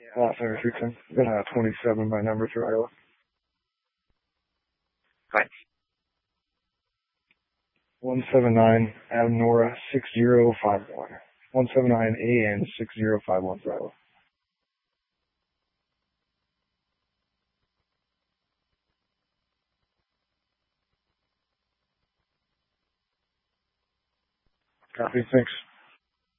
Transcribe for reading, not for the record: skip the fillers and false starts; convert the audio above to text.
Los Angeles Houston. 27 by number through Iowa. Hi. 179 Adam Nora 6051. 179 AN 6051 for Iowa. Copy, thanks.